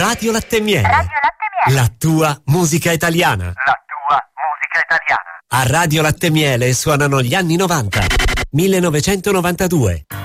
Radio Latte Miele. Radio Latte Miele. La tua musica italiana. La tua musica italiana. A Radio Latte Miele suonano gli anni 90. 1992.